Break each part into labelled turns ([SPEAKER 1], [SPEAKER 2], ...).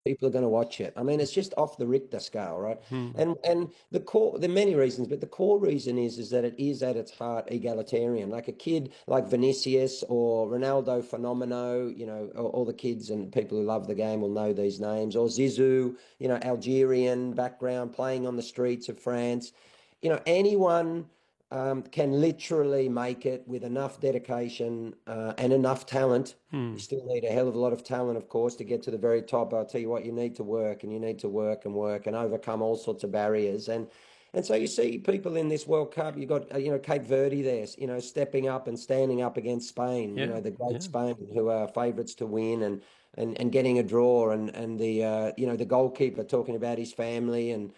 [SPEAKER 1] people are going to watch it. I mean, it's just off the Richter scale, right?
[SPEAKER 2] Mm.
[SPEAKER 1] And there are many reasons, but the core reason is that it is at its heart egalitarian. Like a kid like Vinicius or Ronaldo Fenomeno, all the kids and people who love the game will know these names, or Zizou, Algerian background, playing on the streets of France. Anyone can literally make it with enough dedication and enough talent. You
[SPEAKER 2] Mm.
[SPEAKER 1] still need a hell of a lot of talent, of course, to get to the very top. I'll tell you what, you need to work and you need to work and work and overcome all sorts of barriers. And so you see people in this World Cup, you've got, Cape Verde there, stepping up and standing up against Spain,
[SPEAKER 2] Yeah,
[SPEAKER 1] the great
[SPEAKER 2] yeah.
[SPEAKER 1] Spain, who are favourites to win and getting a draw and the goalkeeper talking about his family and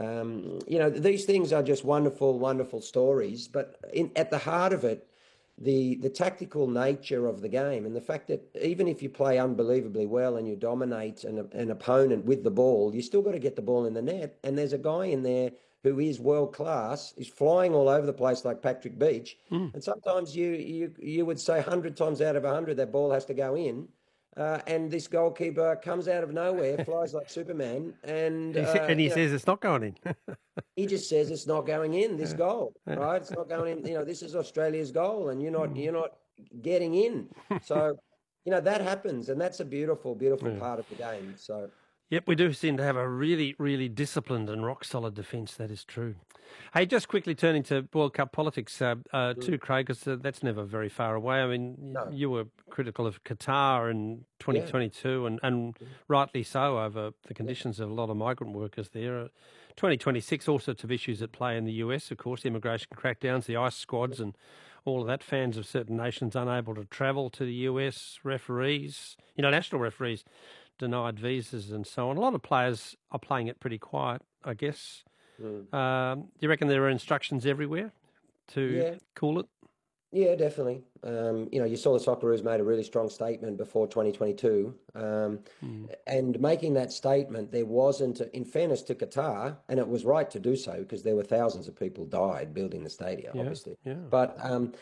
[SPEAKER 1] these things are just wonderful, wonderful stories. But at the heart of it, the tactical nature of the game and the fact that even if you play unbelievably well and you dominate an opponent with the ball, you still got to get the ball in the net. And there's a guy in there who is world class, is flying all over the place like Patrick Beach.
[SPEAKER 2] Mm.
[SPEAKER 1] And sometimes you would say 100 times out of 100 that ball has to go in. And this goalkeeper comes out of nowhere, flies like Superman, and
[SPEAKER 2] And he says it's not going in.
[SPEAKER 1] he just says it's not going in, this
[SPEAKER 2] Yeah.
[SPEAKER 1] goal,
[SPEAKER 2] Yeah.
[SPEAKER 1] right? It's not going in. This is Australia's goal, and you're not
[SPEAKER 2] Mm.
[SPEAKER 1] you're not getting in. So, that happens, and that's a beautiful, beautiful
[SPEAKER 2] Yeah.
[SPEAKER 1] part of the game. So,
[SPEAKER 2] Yep, we do seem to have a really, really disciplined and rock solid defence. That is true. Hey, just quickly turning to World Cup politics
[SPEAKER 1] mm,
[SPEAKER 2] too, Craig, because that's never very far away. I mean,
[SPEAKER 1] no,
[SPEAKER 2] you were critical of Qatar in
[SPEAKER 1] yeah,
[SPEAKER 2] 2022, and rightly so over the
[SPEAKER 1] yeah,
[SPEAKER 2] conditions of a lot of migrant workers there. 2026, all sorts of issues at play in the US, of course, immigration crackdowns, the ICE squads, and all of that. Fans of certain nations unable to travel to the US, referees, international referees denied visas and so on. A lot of players are playing it pretty quiet, I guess.
[SPEAKER 1] mm,
[SPEAKER 2] Do you reckon there are instructions everywhere to
[SPEAKER 1] yeah.
[SPEAKER 2] cool it?
[SPEAKER 1] Yeah, definitely. You saw the Socceroos made a really strong statement before 2022.
[SPEAKER 2] Mm.
[SPEAKER 1] And making that statement, there wasn't, in fairness to Qatar, and it was right to do so because there were thousands of people died building the stadia,
[SPEAKER 2] Yeah,
[SPEAKER 1] obviously.
[SPEAKER 2] yeah.
[SPEAKER 1] But,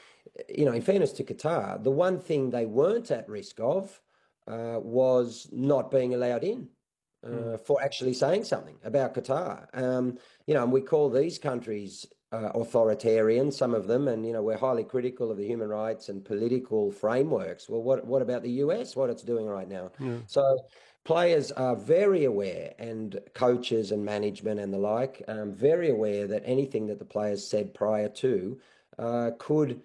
[SPEAKER 1] in fairness to Qatar, the one thing they weren't at risk of was not being allowed in
[SPEAKER 2] Mm.
[SPEAKER 1] for actually saying something about Qatar. And we call these countries authoritarian, some of them, and we're highly critical of the human rights and political frameworks. Well, what about the US? What it's doing right now?
[SPEAKER 2] Yeah.
[SPEAKER 1] So players are very aware, and coaches and management and the like, very aware that anything that the players said prior to could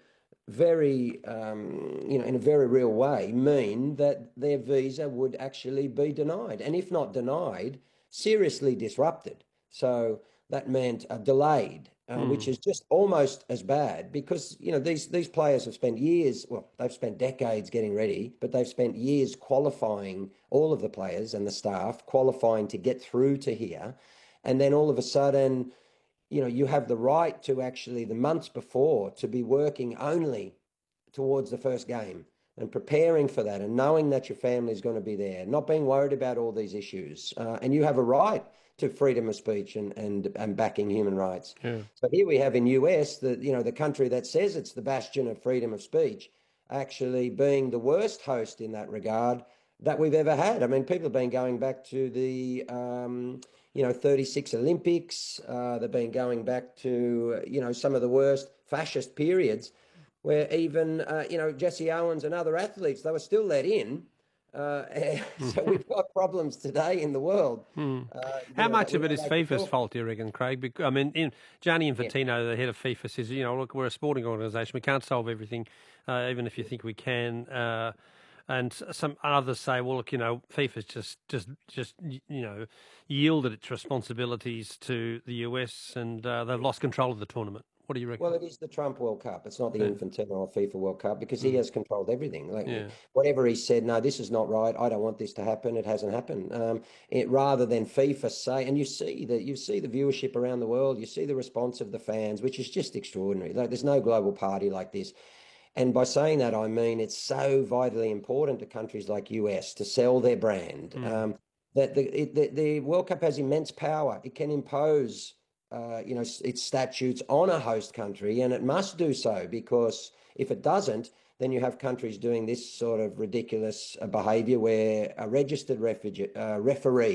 [SPEAKER 1] in a very real way, mean that their visa would actually be denied. And if not denied, seriously disrupted. So that meant delayed, which
[SPEAKER 2] Mm.
[SPEAKER 1] is just almost as bad because, these players have spent years, well, they've spent decades getting ready, but they've spent years qualifying, all of the players and the staff qualifying to get through to here. And then all of a sudden, you have the right to actually the months before to be working only towards the first game and preparing for that and knowing that your family is going to be there, not being worried about all these issues. And you have a right to freedom of speech and backing human rights.
[SPEAKER 2] Yeah.
[SPEAKER 1] So here we have in US the country that says it's the bastion of freedom of speech, actually being the worst host in that regard that we've ever had. I mean, people have been going back to the 36 Olympics. They've been going back to, some of the worst fascist periods where even, Jesse Owens and other athletes, they were still let in. So we've got problems today in the world,
[SPEAKER 2] Mm. How
[SPEAKER 1] that
[SPEAKER 2] much
[SPEAKER 1] we
[SPEAKER 2] of it
[SPEAKER 1] don't
[SPEAKER 2] is
[SPEAKER 1] like to
[SPEAKER 2] FIFA's
[SPEAKER 1] talk.
[SPEAKER 2] fault, do you reckon, Craig? I mean, Gianni
[SPEAKER 1] Yeah,
[SPEAKER 2] Infantino, the head of FIFA, says, look, we're a sporting organisation. We can't solve everything, even if you think we can. And some others say, well, look, FIFA's just yielded its responsibilities to the US, and they've lost control of the tournament. What do you
[SPEAKER 1] well,
[SPEAKER 2] reckon?
[SPEAKER 1] it is the Trump World Cup. It's not the
[SPEAKER 2] Yeah,
[SPEAKER 1] Infantino or FIFA World Cup because he
[SPEAKER 2] mm,
[SPEAKER 1] has controlled everything. Like
[SPEAKER 2] yeah,
[SPEAKER 1] whatever he said, no, this is not right. I don't want this to happen. It hasn't happened. Rather than FIFA say, and you see the viewership around the world. You see the response of the fans, which is just extraordinary. Like there's no global party like this. And by saying that, I mean it's so vitally important to countries like US to sell their brand.
[SPEAKER 2] mm,
[SPEAKER 1] That the World Cup has immense power. It can impose, its statutes on a host country, and it must do so because if it doesn't, then you have countries doing this sort of ridiculous behaviour where a registered referee